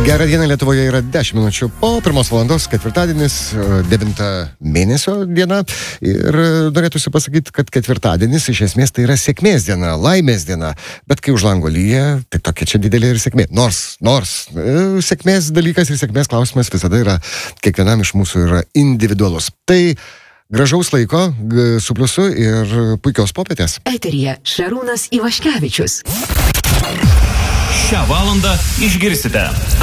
Gerą dieną, Lietuvoje yra 10 minučių po 1 valandos, ketvirtadienis, 9 mėnesio diena. Ir norėtųsi pasakyti, kad ketvirtadienis iš esmės tai yra sėkmės diena, laimės diena. Bet kai už lango lyja, tai tokia čia didelė ir sėkmė. Nors sėkmės dalykas ir sėkmės klausimas visada yra, kiekvienam iš mūsų yra individualus. Tai gražaus laiko su pliusu ir puikios popietės. Eteryje Šarūnas Ivaškevičius. Šią valandą išgirsite